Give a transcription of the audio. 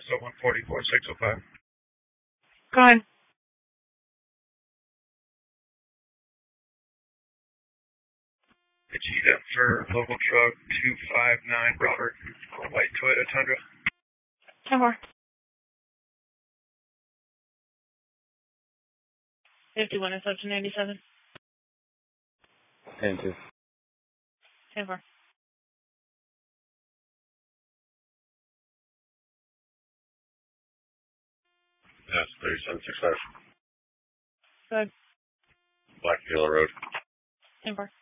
so 144,605. Go ahead. Vegeta for local truck 259 Robert, white Toyota Tundra. 10-4. 51 is up to 97. 10-2. 10-4. Yes, 3765. Go ahead. Black Hill Road. 10-4.